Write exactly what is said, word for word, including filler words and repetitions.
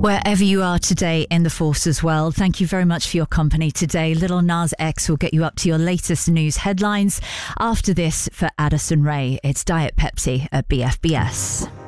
Wherever you are today in the force as well, thank you very much for your company today. Lil Nas X will get you up to your latest news headlines. After this, for Addison Rae, it's Diet Pepsi at B F B S.